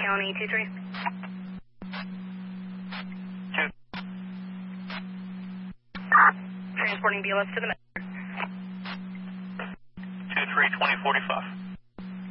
County 2-3. 2. Transporting BLS to the 2-3, 2045.